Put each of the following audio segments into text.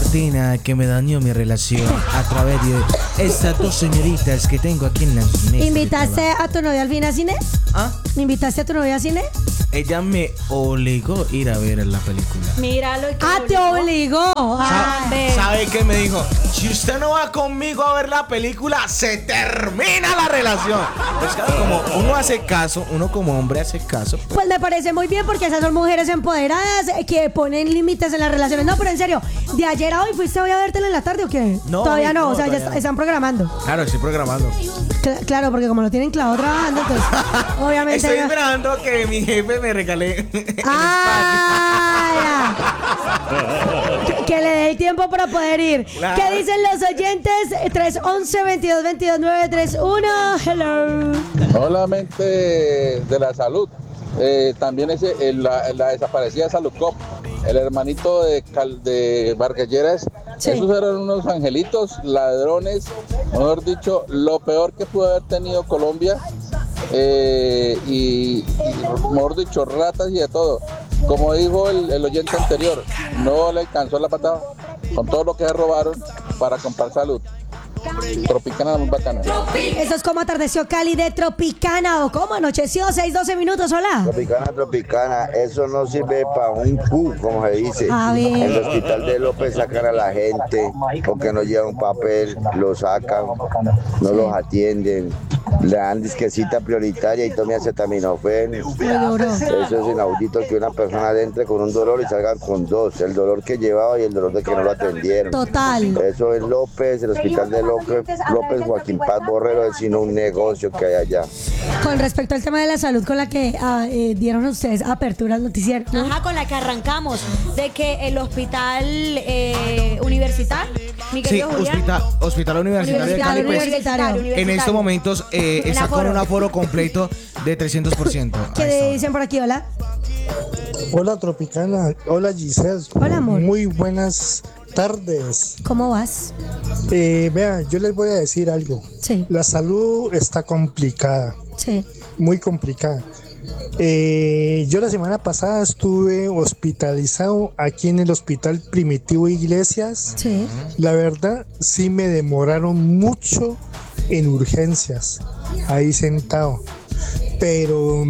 cortina que me dañó mi relación a través de estas dos señoritas que tengo aquí en la mesa. ¿Invitaste a tu novia al fin a cine? ¿Ah? ¿Invitaste a tu novia a cine? Ella me obligó a ir a ver la película. Míralo. Te obligó. ¿Sabe qué me dijo? Si usted no va conmigo a ver la película, se termina la relación. Pues claro, como uno hace caso, uno como hombre hace caso. Pues me parece muy bien porque esas son mujeres empoderadas que ponen límites en las relaciones. No, pero en serio, ¿de ayer a hoy fuiste hoy a vértela en la tarde o qué? No, todavía no, o sea, todavía ya no. están programando. Claro, estoy programando. Claro, porque como lo tienen clavado trabajando, entonces obviamente... Estoy esperando que mi jefe me regale que le dé el tiempo para poder ir. Claro. ¿Qué dicen los oyentes? 311-2222-931. Hello. Hola, mente de la salud. También la desaparecida Salud Cop, el hermanito de Vargalleras. Sí. Esos eran unos angelitos, ladrones, mejor dicho, lo peor que pudo haber tenido Colombia. Y mejor dicho, ratas y de todo. Como dijo el oyente anterior, no le alcanzó la patada con todo lo que se robaron para comprar salud. Tropicana muy bacana. Eso es como atardeció Cali de Tropicana o como anocheció 6:12 minutos. Hola. Tropicana, eso no sirve para un Q, como se dice. A ver. En el hospital de López sacan a la gente porque no llevan papel, lo sacan, no los atienden, le dan disquecita prioritaria y tome acetaminofén. Eso es inaudito que una persona entre con un dolor y salgan con dos, el dolor que llevaba y el dolor de que no lo atendieron. Total. Eso es López, el hospital de López Joaquín Paz Borrero, es sino un negocio que hay allá. Con respecto al tema de la salud con la que dieron ustedes apertura al noticiero, ¿no? Ajá, con la que arrancamos. De que el hospital universitario, mi Sí, querido Julián, hospital universitario de Cali, pues, en estos momentos está con un aforo completo de 300%. ¿Qué dicen por aquí? Hola. Hola Tropicana, hola Giselle. Hola, amor. Muy buenas tardes. ¿Cómo vas? Vea, yo les voy a decir algo. Sí. La salud está complicada, Sí. muy complicada. Yo la semana pasada estuve hospitalizado aquí en el Hospital Primitivo Iglesias. Sí. La verdad, sí me demoraron mucho en urgencias, ahí sentado. Pero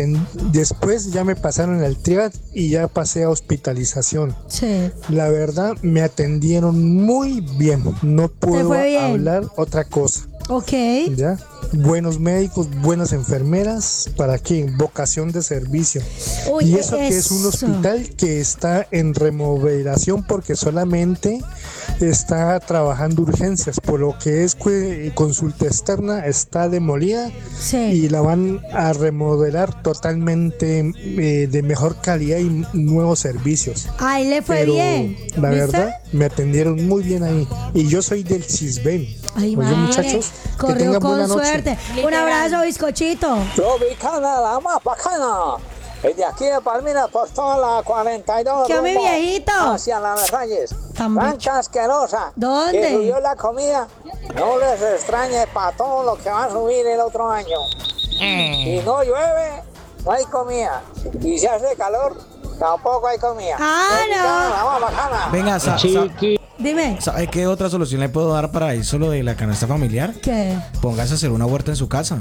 después ya me pasaron al triage y ya pasé a hospitalización. Sí. La verdad, me atendieron muy bien. No puedo fue bien? hablar otra cosa. Ok. ¿Ya? Buenos médicos, buenas enfermeras, ¿para qué? Vocación de servicio. Uy, Y eso que es un hospital que está en remodelación porque solamente está trabajando urgencias, por lo que es consulta externa está demolida Sí. y la van a remodelar totalmente de mejor calidad y nuevos servicios. Ahí le fue Pero bien. la ¿Viste? verdad me atendieron muy bien ahí y yo soy del Cisben. Ay, Oye, madre, muchachos, que corrió tengan con buena noche. suerte. Un abrazo, bizcochito. Tropicana, la más bacana. De aquí de Palmira por toda la 42. ¿Qué, mi rumbo viejito? Hacia las Reyes. Tan Rancha asquerosa. ¿Dónde? Que subió la comida. No les extrañe para todo lo que va a subir el otro año. Si no llueve, no hay comida. Y si hace calor, tampoco hay comida. Tropicana, la más bacana. Venga, Dime. ¿sabe qué otra solución le puedo dar para eso, lo de la canasta familiar? ¿Qué? Póngase a hacer una huerta en su casa.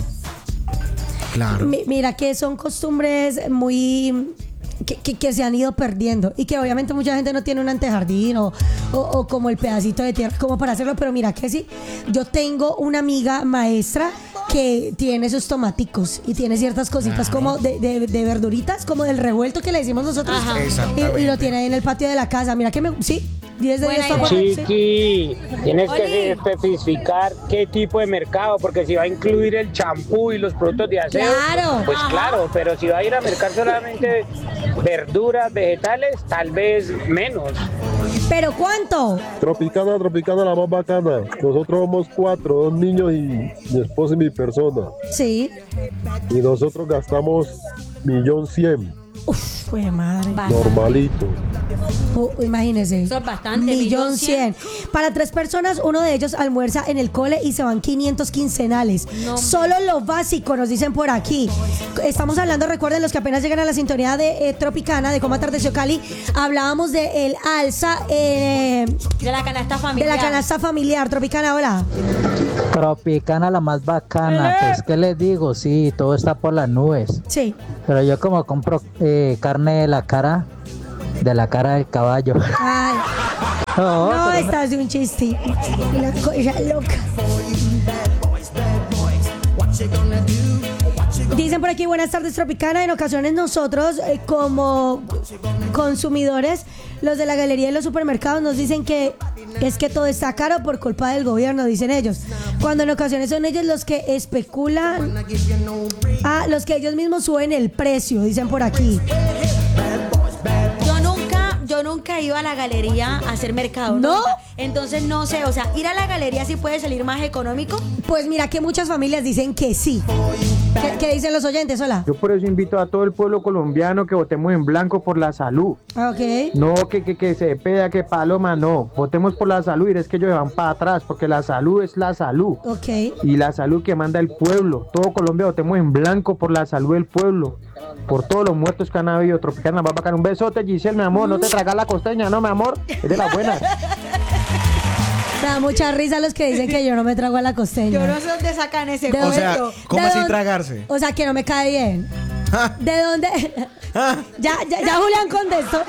Claro. Mira que son costumbres muy... Que se han ido perdiendo y que obviamente mucha gente no tiene un antejardín o como el pedacito de tierra como para hacerlo, pero mira que sí, yo tengo una amiga maestra que tiene sus tomaticos y tiene ciertas cositas como de verduritas, como del revuelto que le decimos nosotros. Y lo tiene ahí en el patio de la casa. Mira que sí, 10 de 10 está por- Chiqui, tienes Oli. que especificar qué tipo de mercado, porque si va a incluir el champú y los productos de aseo, Claro. pues claro, pero si va a ir a mercar solamente verduras, vegetales, tal vez menos. ¿Pero cuánto? Tropicana, la más bacana. Nosotros somos 4, 2 niños y mi esposa y mi persona. Sí. Y nosotros gastamos 1.100.000. Uf, fue madre. Normalito. Imagínese. Eso es bastante. 1.100.000. Para 3 personas, uno de ellos almuerza en el cole y se van 500 quincenales. No. Solo lo básico, nos dicen por aquí. Estamos hablando, recuerden, los que apenas llegan a la sintonía de Tropicana, de Cómo Atardeció Cali, hablábamos de el alza de la canasta familiar. de la canasta familiar. Tropicana, hola. Tropicana la más bacana, pues qué les digo, sí, todo está por las nubes. Sí. Pero yo como compro carne de la cara del caballo. Ay. No, estás de un chiste. Una cosa loca. Dicen por aquí, buenas tardes, Tropicana. En ocasiones nosotros, como consumidores, los de la galería y los supermercados nos dicen que es que todo está caro por culpa del gobierno, dicen ellos. Cuando en ocasiones son ellos los que especulan, los que ellos mismos suben el precio, dicen por aquí. Yo nunca he ido a la galería a hacer mercado. ¿No? Entonces no sé, o sea, ir a la galería sí puede salir más económico. Pues mira que muchas familias dicen que sí. ¿Qué dicen los oyentes? Hola. Yo por eso invito a todo el pueblo colombiano que votemos en blanco por la salud. Ok. No que se peda, que paloma, no. Votemos por la salud y es que ellos van para atrás, porque la salud es la salud. Ok. Y la salud que manda el pueblo. Todo Colombia votemos en blanco por la salud del pueblo. Por todos los muertos que han habido. Tropicana, va a bacán. Un besote, Giselle, mi amor. No te tragas la costeña, no, mi amor. Es de las buenas. Me da mucha risa los que dicen que yo no me trago a la costeña. Yo no sé dónde sacan ese O sea, ¿cómo así dónde? tragarse? O sea, que no me cae bien. ¿De dónde? Ya Julián contestó.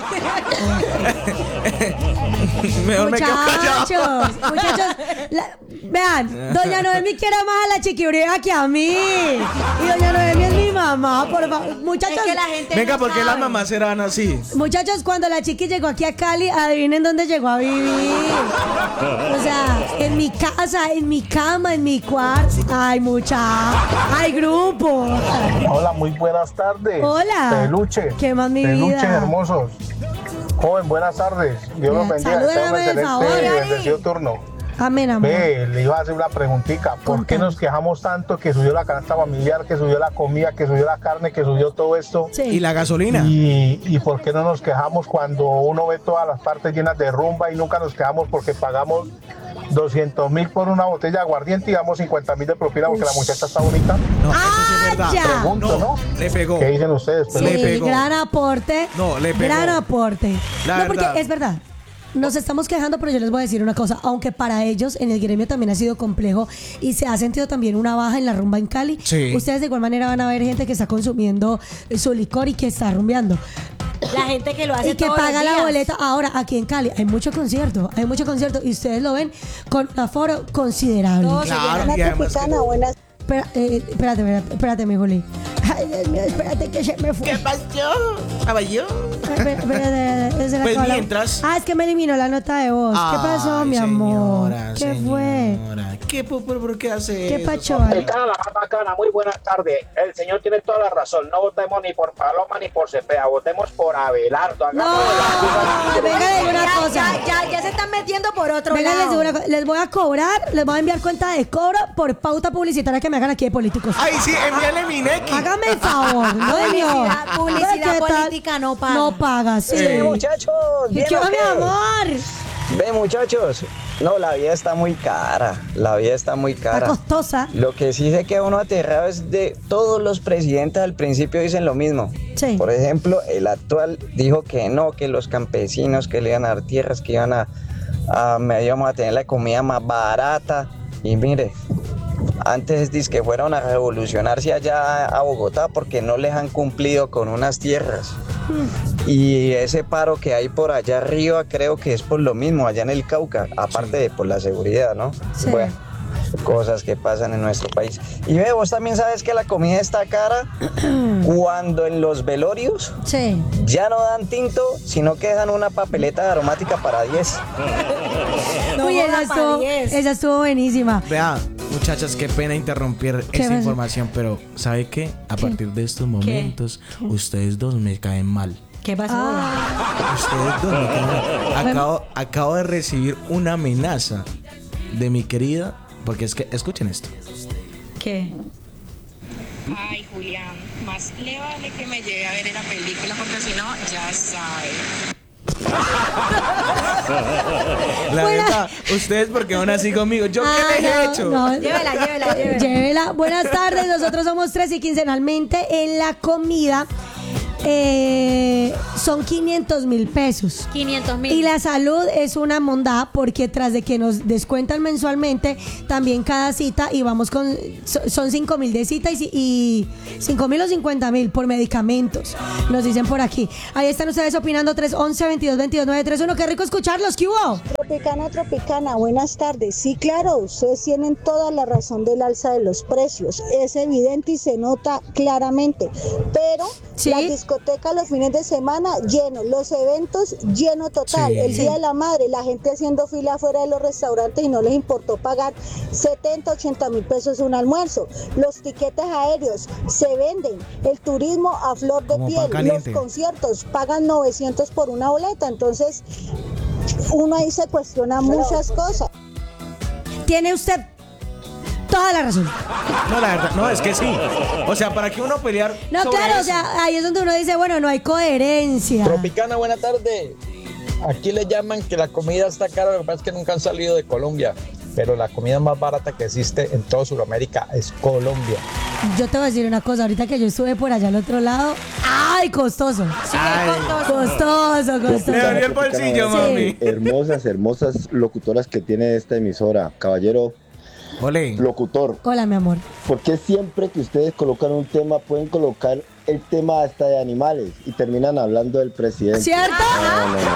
Mejor me quedo callado. Muchachos, vean, doña Noemi quiere más a la chiquibriega que a mí. Y doña Noemi es mi mamá, por favor. Muchachos, es que la gente Venga, no ¿por qué sabe. las mamás serán así? Muchachos, cuando la chiqui llegó aquí a Cali, adivinen dónde llegó a vivir. O sea, en mi casa, en mi cama, en mi cuarto. Ay, hay grupo. Hola, muy buenas tardes. Hola. Peluche. ¿Qué más, mi Peluches vida? hermosos. Joven, buenas tardes. Dios los bendiga. Salúdame, Tengan un por favor, excelente y Ari. bendecido turno. Amén, amor. Ve, le iba a hacer una preguntita. ¿Por qué nos quejamos tanto que subió la canasta familiar, que subió la comida, que subió la carne, que subió todo esto? Sí. ¿Y la gasolina? ¿Y por qué no nos quejamos cuando uno ve todas las partes llenas de rumba y nunca nos quejamos porque pagamos 200.000 por una botella de aguardiente y damos 50.000 de propina porque la muchacha está bonita? No, eso sí es verdad. ya. Pregunto, ¿no? Le pegó. ¿Qué dicen ustedes? Sí, Le pegó. gran aporte. No, le pegó. Gran aporte. La no, porque verdad. es verdad. Nos estamos quejando, pero yo les voy a decir una cosa. Aunque para ellos en el gremio también ha sido complejo y se ha sentido también una baja en la rumba en Cali, Sí. ustedes de igual manera van a ver gente que está consumiendo su licor y que está rumbeando. La gente que lo hace Y que todos los paga la días. boleta. Ahora, aquí en Cali hay mucho concierto y ustedes lo ven con un aforo considerable. Todos se Claro, llenan. y además que- Espérate, mi Juli. Ay, Dios mío, espérate que se me fue. ¿Qué pasó? ¿Caballero? Pues mientras- es que me eliminó la nota de voz. ¿Qué pasó, Ay, mi amor? señora, ¿Qué fue? señora. ¿Por qué hace ¿Qué eso? pacho? Tropicana, la más bacana, muy buenas tardes. El señor tiene toda la razón. No votemos ni por Paloma ni por Cepeda, votemos por Abelardo. No, Hagamos venga, les digo una cosa. Ya se están metiendo por otro Venga, les lado. digo una cosa. Les voy a cobrar, les voy a enviar cuenta de cobro por pauta publicitaria que me hagan aquí de políticos. Ay, sí, envíale mi Neki. Hágame el favor, no señor. Publicidad ¿Qué tal? política no paga. No paga, sí. Muchachos, ¿Y ¿bien qué o va, mi qué? amor? Ve, muchachos, no, la vida está muy cara, Está costosa. Lo que sí se queda uno aterrado es de todos los presidentes al principio dicen lo mismo. Sí. Por ejemplo, el actual dijo que no, que los campesinos que le iban a dar tierras, que íbamos a tener la comida más barata. Y mire, antes dice que fueron a revolucionarse allá a Bogotá porque no les han cumplido con unas tierras. Y ese paro que hay por allá arriba creo que es por lo mismo, allá en el Cauca, aparte de por la seguridad, ¿no? Sí. Bueno, cosas que pasan en nuestro país. Y ve, vos también sabes que la comida está cara cuando en los velorios Sí. ya no dan tinto, sino que dejan una papeleta de aromática para 10. No Uy, joda pa' 10. esa estuvo buenísima. Vea, muchachas, qué pena interrumpir ¿Qué esta pasó? información, pero ¿sabe qué? A partir de estos momentos, ustedes dos me caen mal. ¿Qué pasó? Ustedes dos me caen mal. Acabo de recibir una amenaza de mi querida, porque es que, escuchen esto. ¿Qué? Ay, Julián, Más le vale que me lleve a ver la película porque si no, ya sabe. La verdad, ustedes porque van así conmigo. ¿Yo qué les he hecho? No. Llévela. Buenas tardes, nosotros somos 3 y quincenalmente en la comida. Son 500,000 pesos. 500,000. Y la salud es una mondá porque tras de que nos descuentan mensualmente, también cada cita y vamos con son 5,000 de cita y 5,000 o 50,000 por medicamentos. Nos dicen por aquí. Ahí están ustedes opinando 311-2222-931. Qué rico escucharlos. ¿Qué hubo? Tropicana, buenas tardes. Sí, claro, ustedes tienen toda la razón del alza de los precios. Es evidente y se nota claramente. Pero ¿sí? Las discotecas los fines de semana lleno, los eventos lleno total. Sí. El Día de la Madre, la gente haciendo fila afuera de los restaurantes y no les importó pagar 70-80,000 pesos un almuerzo. Los tiquetes aéreos se venden. El turismo a flor de piel. Los conciertos pagan 900 por una boleta. Entonces, uno ahí se cuestiona muchas cosas. Tiene usted toda la razón. No, la verdad, no, es que sí. O sea, ¿para qué uno pelear? No, sobre claro, eso? o sea, ahí es donde uno dice, bueno, no hay coherencia. Tropicana, buena tarde. Aquí le llaman que la comida está cara, lo que pasa es que nunca han salido de Colombia. Pero la comida más barata que existe en toda Sudamérica es Colombia. Yo te voy a decir una cosa, ahorita que yo estuve por allá al otro lado, ¡ay, costoso! Sí, Costoso. Le abrió el bolsillo, mami. Hermosas locutoras que tiene esta emisora. Caballero, Ole. locutor. Hola, mi amor. ¿Por qué siempre que ustedes colocan un tema pueden colocar el tema hasta de animales y terminan hablando del presidente? ¿Cierto? No.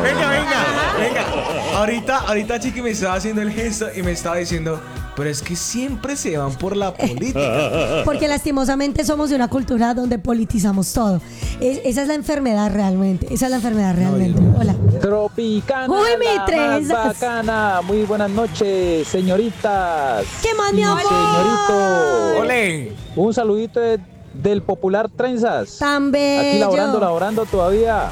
Venga. Ahorita Chiqui me estaba haciendo el gesto y me estaba diciendo, pero es que siempre se van por la política. Porque lastimosamente somos de una cultura donde politizamos todo. Esa es la enfermedad realmente. Hola. Tropicana, Uy, mi la más trenzas. bacana. Muy buenas noches, señoritas. ¿Qué más, mi amor? Señorito. Ole. Un saludito del popular Trenzas. Tan bello. Aquí laborando todavía.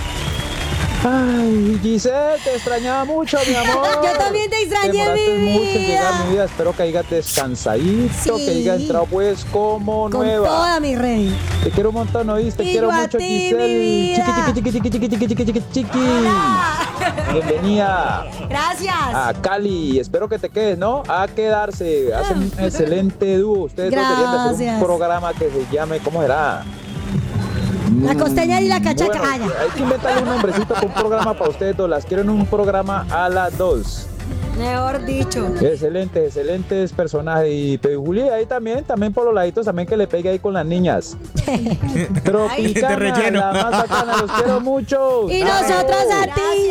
Ay, Giselle, te extrañaba mucho, mi amor. Yo también te extrañé, Demoraste mi mucho en llegar, vida. mi vida. Espero que hayas descansadito, Sí. que hayas entrado pues como Con nueva. toda mi rey. Te quiero un montón, ¿oíste? Te quiero Igual a mucho, ti, mi Giselle. vida. Chiqui. Bienvenida Gracias. a Cali. Espero que te quedes, ¿no? A quedarse. Hacen un excelente dúo. Ustedes deberían de hacer Gracias. un programa que se llame, ¿cómo será? La costeña y la cachaca. Bueno, hay que inventarle un nombrecito con un programa para ustedes dos. Las quiero en un programa a las 2. Mejor dicho. Excelentes personajes. Y Julia ahí también por los laditos también que le pegue ahí con las niñas. Tropicana, Te relleno. la más bacana, los quiero mucho. Y nosotros a ti.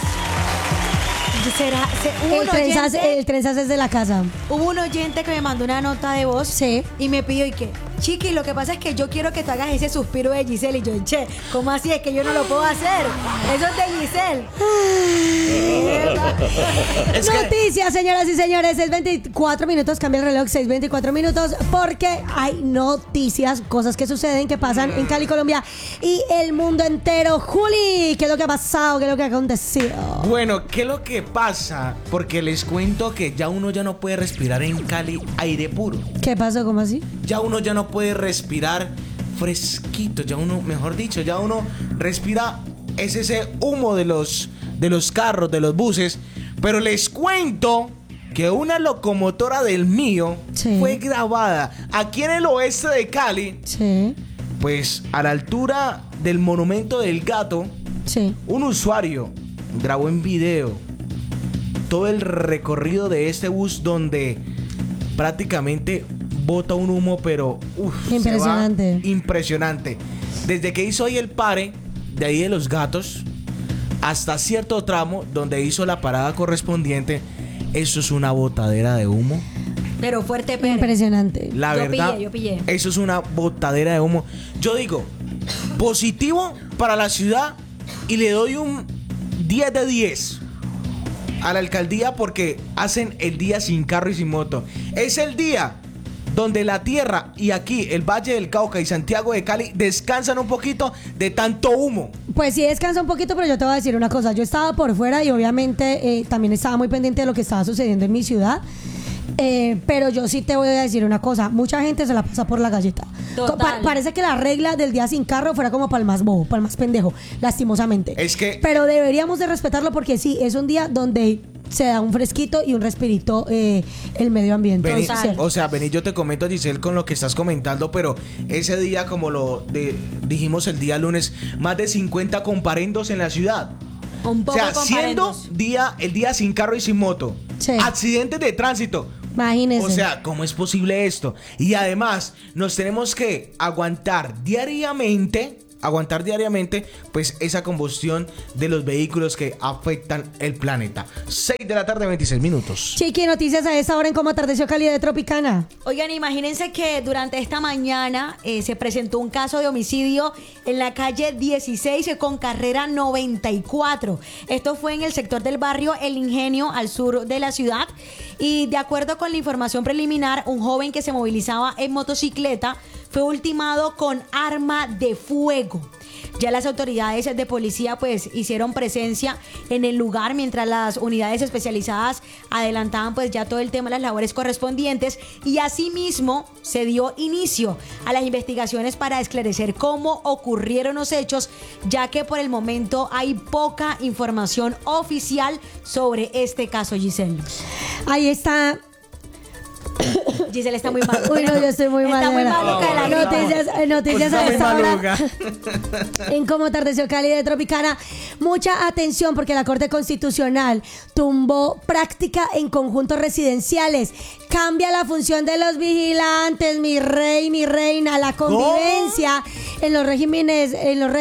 Gracias. El trenzas es de la casa. Hubo un oyente que me mandó una nota de voz y me pidió y que, Chiqui, lo que pasa es que yo quiero que tú hagas ese suspiro de Giselle. Y yo, che, ¿cómo así? Es que yo no lo puedo hacer. Eso es de Giselle. Noticias, señoras y señores. 6:24 minutos, cambia el reloj, 6:24 minutos, porque hay noticias, cosas que suceden, que pasan en Cali, Colombia y el mundo entero. Juli, ¿qué es lo que ha pasado? ¿Qué es lo que ha acontecido? Bueno, ¿qué es lo que pasa? Porque les cuento que ya uno ya no puede respirar en Cali aire puro. ¿Qué pasó? ¿Cómo así? Ya uno ya no puede respirar fresquito. Ya uno, mejor dicho, ya uno respira ese humo de los carros, de los buses. Pero les cuento que una locomotora del mío fue grabada aquí en el oeste de Cali. Sí. Pues a la altura del Monumento del Gato. Sí. Un usuario grabó en video todo el recorrido de este bus donde prácticamente bota un humo, pero impresionante. se va impresionante. Desde que hizo ahí el pare de ahí de los Gatos hasta cierto tramo donde hizo la parada correspondiente, eso es una botadera de humo. Pero fuerte, pero impresionante. La verdad, yo pillé. Eso es una botadera de humo. Yo digo, positivo para la ciudad y le doy un 10 de 10 a la alcaldía porque hacen el día sin carro y sin moto. Es el día donde la tierra y aquí el Valle del Cauca y Santiago de Cali descansan un poquito de tanto humo. Pues sí descansa un poquito, pero yo te voy a decir una cosa. Yo estaba por fuera y obviamente también estaba muy pendiente de lo que estaba sucediendo en mi ciudad. Pero yo sí te voy a decir una cosa. Mucha gente se la pasa por la galleta. Parece que la regla del día sin carro fuera como para el más bobo, para el más pendejo, lastimosamente. Es que... Pero deberíamos de respetarlo porque sí, es un día donde se da un fresquito y un respirito el medio ambiente. Vení, yo te comento, Giselle, con lo que estás comentando, pero ese día, como dijimos el día lunes, más de 50 comparendos en la ciudad. Un poco siendo el día sin carro y sin moto. Sí. Accidentes de tránsito. Imagínese. O sea, ¿cómo es posible esto? Y además, nos tenemos que aguantar diariamente, pues esa combustión de los vehículos que afectan el planeta. 6 de la tarde, 26 minutos. Chiqui, noticias a esta hora en Cómo Atardeció Cálida de Tropicana. Oigan, imagínense que durante esta mañana se presentó un caso de homicidio en la calle 16 con carrera 94. Esto fue en el sector del barrio El Ingenio, al sur de la ciudad. Y de acuerdo con la información preliminar, un joven que se movilizaba en motocicleta fue ultimado con arma de fuego. Ya las autoridades de policía pues hicieron presencia en el lugar mientras las unidades especializadas adelantaban pues ya todo el tema de las labores correspondientes, y asimismo se dio inicio a las investigaciones para esclarecer cómo ocurrieron los hechos, ya que por el momento hay poca información oficial sobre este caso, Giselle. Ahí está. Giselle está muy mal. Uy, no, yo estoy muy mal. Está muy maluca de la Noticias a esta hora. En Cómo Atardeció Cálida de Tropicana. Mucha atención porque la Corte Constitucional tumbó práctica en conjuntos residenciales. Cambia la función de los vigilantes, mi rey, mi reina. La convivencia en los regímenes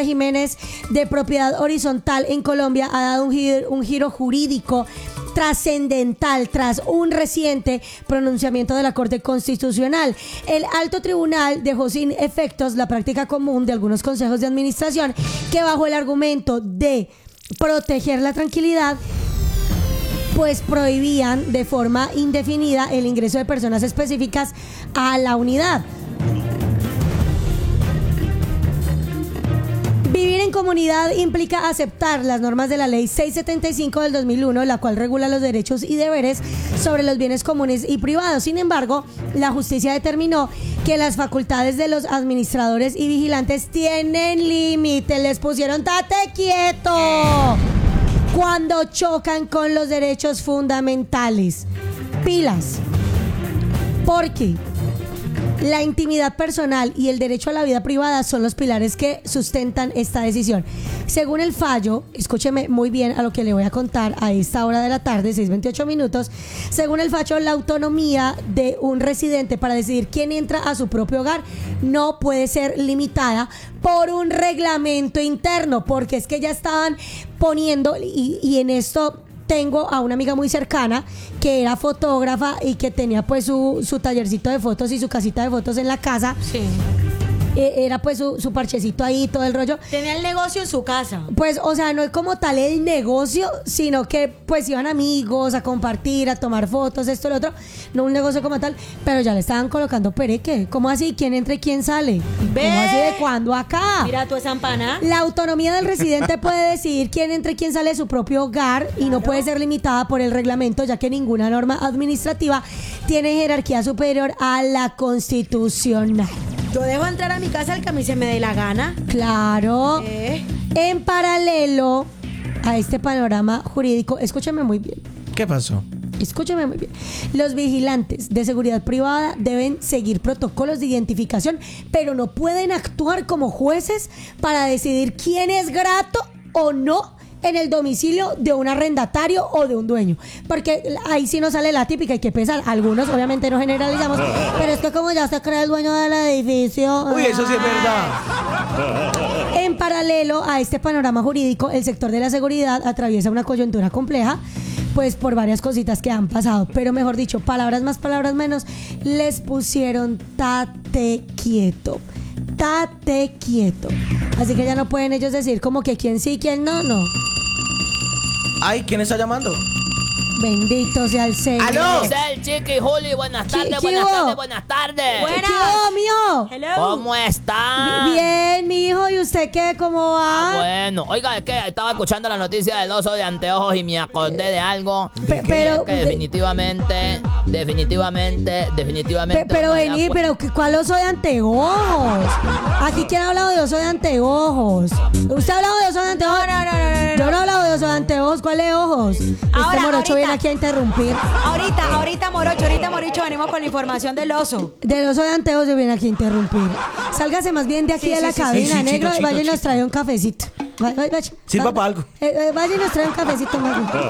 de propiedad horizontal en Colombia ha dado un giro jurídico trascendental tras un reciente pronunciamiento de la Corte Constitucional. El Alto Tribunal dejó sin efectos la práctica común de algunos consejos de administración que, bajo el argumento de proteger la tranquilidad, pues prohibían de forma indefinida el ingreso de personas específicas a la unidad. Vivir en comunidad implica aceptar las normas de la Ley 675 del 2001, la cual regula los derechos y deberes sobre los bienes comunes y privados. Sin embargo, la justicia determinó que las facultades de los administradores y vigilantes tienen límite. Les pusieron tate quieto cuando chocan con los derechos fundamentales. Pilas. Porque la intimidad personal y el derecho a la vida privada son los pilares que sustentan esta decisión. Según el fallo, escúcheme muy bien a lo que le voy a contar a esta hora de la tarde, 6:28 minutos. Según el fallo, la autonomía de un residente para decidir quién entra a su propio hogar no puede ser limitada por un reglamento interno, porque es que ya estaban poniendo, y en esto tengo a una amiga muy cercana que era fotógrafa y que tenía pues su tallercito de fotos y su casita de fotos en la casa. Sí. Era pues su parchecito ahí, todo el rollo. Tenía el negocio en su casa. Pues, o sea, no es como tal el negocio, sino que pues iban amigos a compartir, a tomar fotos, esto, lo otro. No un negocio como tal, pero ya le estaban colocando pereque. ¿Cómo así? ¿Quién entra y quién sale? ¿Ve? ¿Cómo así? ¿De cuándo acá? Mira tú esa empana. La autonomía del residente puede decidir quién entra y quién sale de su propio hogar, y no puede ser limitada por el reglamento, ya que ninguna norma administrativa tiene jerarquía superior a la constitucional. Yo dejo entrar a mi casa al que a mí se me dé la gana. Claro. En paralelo a este panorama jurídico, escúchame muy bien. ¿Qué pasó? Escúchame muy bien. Los vigilantes de seguridad privada deben seguir protocolos de identificación, pero no pueden actuar como jueces para decidir quién es grato o no en el domicilio de un arrendatario o de un dueño, porque ahí sí nos sale la típica y que pesa. Algunos obviamente no generalizamos, pero es que como ya se cree el dueño del edificio. Uy, eso sí es verdad. En paralelo a este panorama jurídico, el sector de la seguridad atraviesa una coyuntura compleja, pues por varias cositas que han pasado, pero mejor dicho, palabras más, palabras menos, les pusieron tate quieto. Tate quieto. Así que ya no pueden ellos decir como que quién sí, quién no, no. Ay, ¿quién está llamando? Bendito sea el Señor. ¡Aló! El Chiqui, Juli, buenas tardes, buenas tardes. Buenas. Mío. Hello. ¿Cómo está? Bien, mi hijo, ¿y usted qué? ¿Cómo va? Bueno, oiga, es que estaba escuchando la noticia del oso de anteojos y me acordé de algo. Pero que definitivamente Definitivamente. Pero vení, pero ¿cuál oso de anteojos? Aquí quién ha hablado de oso de anteojos. ¿Usted ha hablado de oso de anteojos? No. Yo no he hablado de oso de anteojos. ¿Cuál es ojos? Ahora, Morocho ahorita. viene aquí a interrumpir. Ahorita, Morocho, venimos con la información del oso. Del oso de anteojos se viene aquí a interrumpir. Sálgase más bien de aquí Sí, de la sí, cabina, sí, negro, chico, y vaya y chico. nos trae un cafecito. Vaya. Sirva para algo. Vaya y nos trae un cafecito, negro.